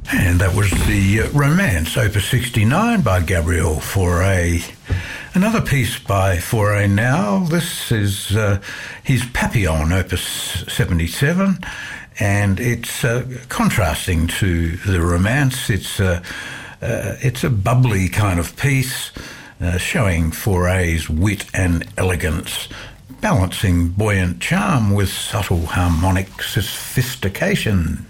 And that was the Romance, Opus 69 by Gabriel Fauré. Another piece by Fauré now. This is his Papillon, Opus 77, and it's contrasting to the Romance. It's a bubbly kind of piece, showing Fauré's wit and elegance, balancing buoyant charm with subtle harmonic sophistication.